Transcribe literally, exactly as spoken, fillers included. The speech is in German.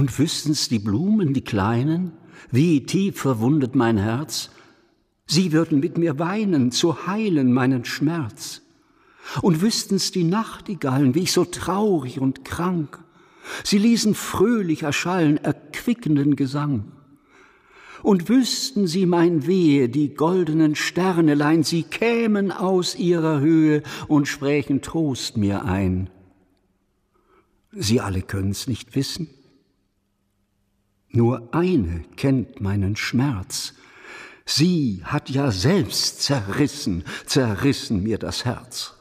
Und wüssten's die Blumen, die Kleinen, wie tief verwundet mein Herz, sie würden mit mir weinen, zu heilen meinen Schmerz. Und wüssten's die Nachtigallen, wie ich so traurig und krank, sie ließen fröhlich erschallen erquickenden Gesang. Und wüssten sie mein Wehe, die goldenen Sternelein, sie kämen aus ihrer Höhe und sprächen Trost mir ein. Sie alle können's nicht wissen. Nur eine kennt meinen Schmerz. Sie hat ja selbst zerrissen, zerrissen mir das Herz.